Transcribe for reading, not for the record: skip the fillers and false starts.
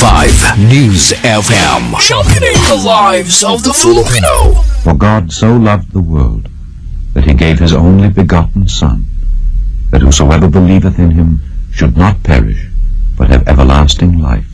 95 News FM. Championing the lives of the Filipino. For God so loved the world, that he gave his only begotten Son, that whosoever believeth in him should not perish, but have everlasting life.